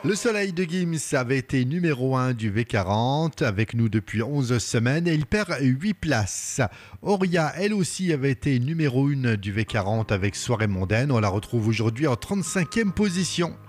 Le Soleil de Gims avait été numéro 1 du V40 avec nous depuis 11 semaines et il perd 8 places. Auria, elle aussi, avait été numéro 1 du V40 avec Soirée mondaine. On la retrouve aujourd'hui en 35e position.